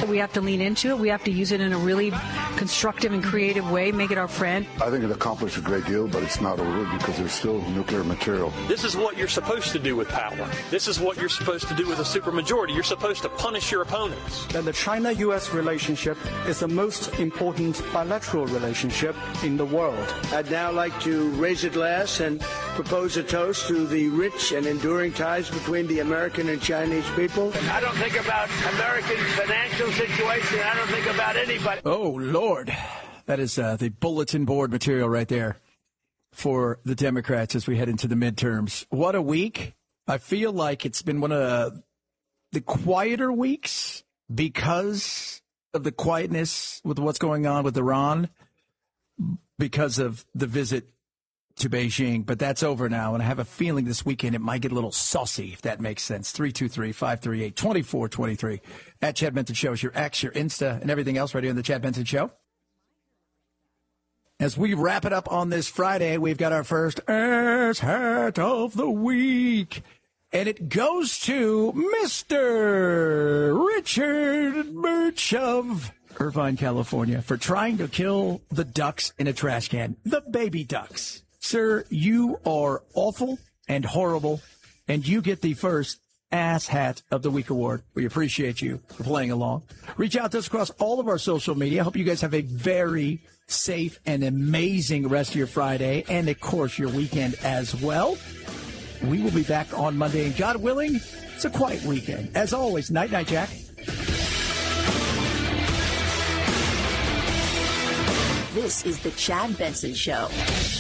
We have to lean into it. We have to use it in a really constructive and creative way, make it our friend. I think it accomplished a great deal, but it's not over because there's still nuclear material. This is what you're supposed to do with power. This is what you're supposed to do with a supermajority. You're supposed to punish your opponents. That the China-U.S. relationship is the most important bilateral relationship in the world. I'd now like to raise a glass and propose a toast to the rich and enduring ties between the American and Chinese people. I don't think about American financial situation. I don't think about anybody. Oh, Lord. That is the bulletin board material right there for the Democrats as we head into the midterms. What a week. I feel like it's been one of the quieter weeks because of the quietness with what's going on with Iran, because of the visit to Beijing. But that's over now, and I have a feeling this weekend it might get a little saucy, if that makes sense. 323-538-2423. At Chad Benson Show is your X, your Insta, and everything else right here on the Chad Benson Show. As we wrap it up on this Friday, we've got our first Ass Hat of the Week. And it goes to Mr. Richard Birch of Irvine, California, for trying to kill the ducks in a trash can. The baby ducks. Sir, you are awful and horrible, and you get the first Ass Hat of the Week award. We appreciate you for playing along. Reach out to us across all of our social media. I hope you guys have a very safe and amazing rest of your Friday and, of course, your weekend as well. We will be back on Monday, and God willing, it's a quiet weekend. As always, night, Jack. This is the Chad Benson Show.